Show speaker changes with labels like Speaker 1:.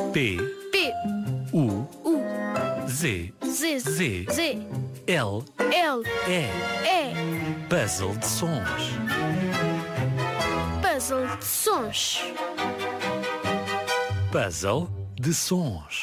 Speaker 1: P,
Speaker 2: P,
Speaker 1: U,
Speaker 2: U,
Speaker 1: Z,
Speaker 2: Z,
Speaker 1: Z,
Speaker 2: Z,
Speaker 1: L,
Speaker 2: L,
Speaker 1: E.
Speaker 2: E.
Speaker 1: Puzzle de sons.
Speaker 2: Puzzle de sons.
Speaker 1: Puzzle de sons.